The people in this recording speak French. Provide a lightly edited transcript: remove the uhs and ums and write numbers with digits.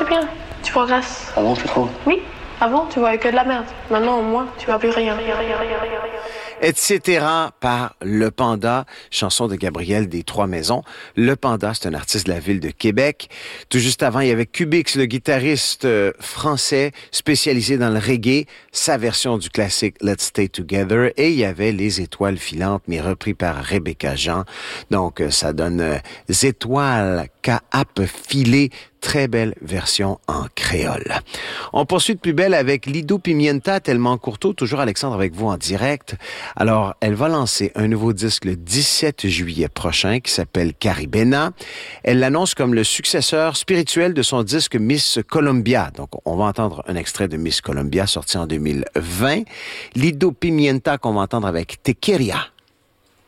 bien. Tu progresses. Ah bon, tu trouves? Oui. Avant, tu voyais que de la merde. Maintenant, au moins, tu vois plus rien. Etc. par Le Panda, chanson de Gabriel des Trois-Maisons. Le Panda, c'est un artiste de la ville de Québec. Tout juste avant, il y avait Cubix, le guitariste français spécialisé dans le reggae, sa version du classique Let's Stay Together. Et il y avait Les Étoiles filantes, mais repris par Rebecca Jean. Donc, ça donne Étoiles qu'a filé. Très belle version en créole. On poursuit de plus belle avec Lido Pimienta, tellement Courteau, toujours Alexandre avec vous en direct. Alors, elle va lancer un nouveau disque le 17 juillet prochain qui s'appelle Caribena. Elle l'annonce comme le successeur spirituel de son disque Miss Colombia. Donc, on va entendre un extrait de Miss Colombia sorti en 2020. Lido Pimienta qu'on va entendre avec Te Queria.